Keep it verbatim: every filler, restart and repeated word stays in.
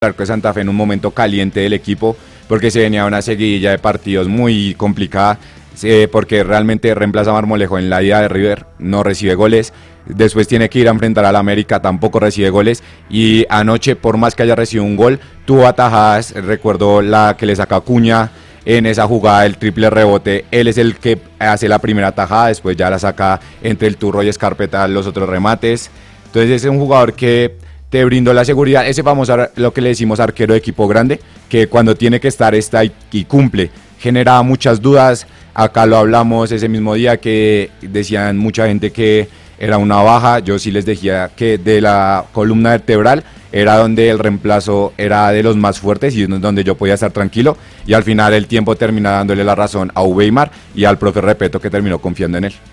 Arco de Santa Fe en un momento caliente del equipo, porque se venía una seguidilla de partidos muy complicada, eh, porque realmente reemplaza a Marmolejo en la ida de River, no recibe goles, después tiene que ir a enfrentar al América, tampoco recibe goles, y anoche, por más que haya recibido un gol, tuvo atajadas, recuerdo la que le saca Acuña en esa jugada del triple rebote, él es el que hace la primera tajada, después ya la saca entre el Turro y Escarpeta los otros remates, entonces es un jugador que te brindó la seguridad, ese famoso, lo que le decimos arquero de equipo grande, que cuando tiene que estar está y, y cumple, genera muchas dudas, acá lo hablamos ese mismo día que decían mucha gente que era una baja, yo sí les decía que de la columna vertebral era donde el reemplazo era de los más fuertes y donde yo podía estar tranquilo, y al final el tiempo termina dándole la razón a Uweimar y al profe Repeto, que terminó confiando en él.